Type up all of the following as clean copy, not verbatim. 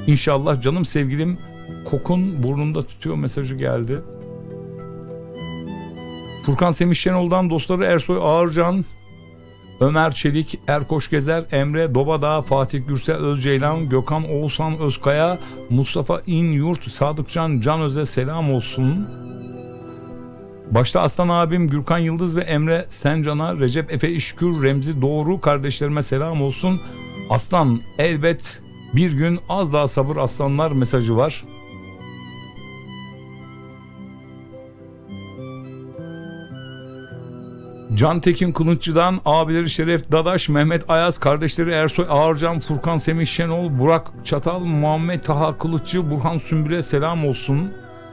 İnşallah canım sevgilim, kokun burnumda tutuyor mesajı geldi. Furkan Semih Şenol'dan dostları Ersoy Ağırcan, Ömer Çelik, Erkoş Gezer, Emre Dobadağ, Fatih Gürsel Özceylan, Gökhan Oğuzhan Özkaya, Mustafa İnyurt, Sadıkcan Canöz'e selam olsun. Başta Aslan abim, Gürkan Yıldız ve Emre Sencan'a, Recep Efe İşkür, Remzi Doğru kardeşlerime selam olsun. Aslan, elbet bir gün, az daha sabır aslanlar mesajı var. Can Tekin Kılıççı'dan abileri Şeref Dadaş, Mehmet Ayaz, kardeşleri Ersoy Ağırcan, Furkan Semih Şenol, Burak Çatal, Muhammed Taha Kılıççı, Burhan Sümbül'e selam olsun.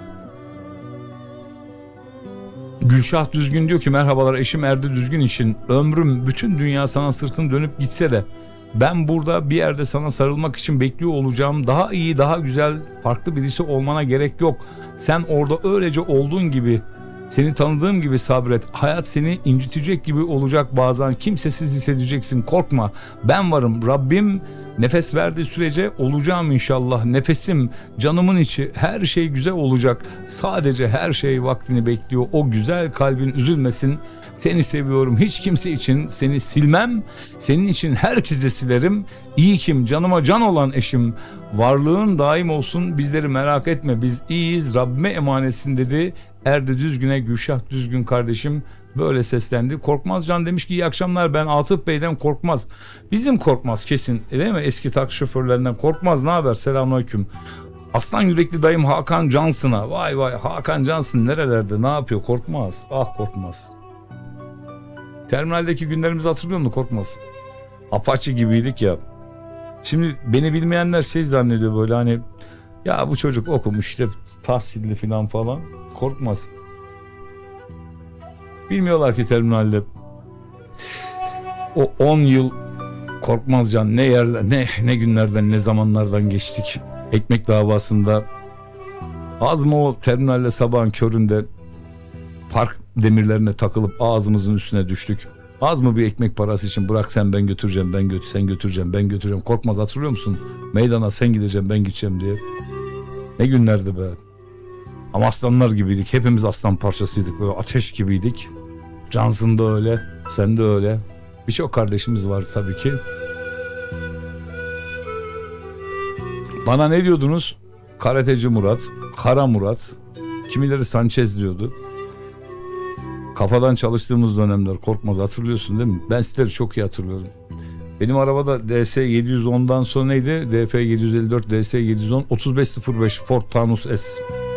Gülşah Düzgün diyor ki merhabalar eşim Erdi Düzgün için, ömrüm bütün dünya sana sırtını dönüp gitse de ben burada bir yerde sana sarılmak için bekliyor olacağım. Daha iyi, daha güzel, farklı birisi olmana gerek yok. Sen orada öylece olduğun gibi, seni tanıdığım gibi sabret. Hayat seni incitecek gibi olacak bazen. Kimsesiz hissedeceksin. Korkma. Ben varım. Rabbim nefes verdiği sürece olacağım inşallah. Nefesim, canımın içi, her şey güzel olacak. Sadece her şey vaktini bekliyor. O güzel kalbin üzülmesin. Seni seviyorum. Hiç kimse için seni silmem. Senin için herkese silerim. İyi kim? Canıma can olan eşim. Varlığın daim olsun. Bizleri merak etme. Biz iyiyiz. Rabbime emanetsin dedi. Erdi Düzgün'e Gülşah Düzgün kardeşim böyle seslendi. Korkmaz Can demiş ki iyi akşamlar, ben Atıf Bey'den Korkmaz. Bizim Korkmaz kesin değil mi? Eski taksi şoförlerinden Korkmaz, ne haber? Selamünaleyküm. Aslan yürekli dayım Hakan Cansın'a. Vay vay, Hakan Cansın nerelerde, ne yapıyor? Korkmaz. Ah Korkmaz. Terminaldeki günlerimizi hatırlıyor musun Korkmaz? Apache gibiydik ya. Şimdi beni bilmeyenler şey zannediyor böyle, hani ya bu çocuk okumuş işte tahsilli falan. Korkmaz. Bilmiyorlar ki terminalde o 10 yıl Korkmaz Can ne yerler, ne günlerden, ne zamanlardan geçtik. Ekmek davasında az mı o terminalde sabahın köründe park demirlerine takılıp ağzımızın üstüne düştük. Az mı bir ekmek parası için, bırak sen ben götüreceğim, sen götüreceğim, ben götüreceğim. Korkmaz, hatırlıyor musun? Meydana sen gideceğim, ben gideceğim diye. Ne günlerdi be. Ama aslanlar gibiydik. Hepimiz aslan parçasıydık. Böyle ateş gibiydik. Cansın da öyle. Sen de öyle. Birçok kardeşimiz var tabii ki. Bana ne diyordunuz? Karateci Murat, Kara Murat. Kimileri Sanchez diyordu. Kafadan çalıştığımız dönemler Korkmaz, hatırlıyorsun değil mi? Ben sizleri çok iyi hatırlıyorum. Benim arabada DS 710'dan sonra neydi? DF 754, DS 710, 3505 Ford Taunus S.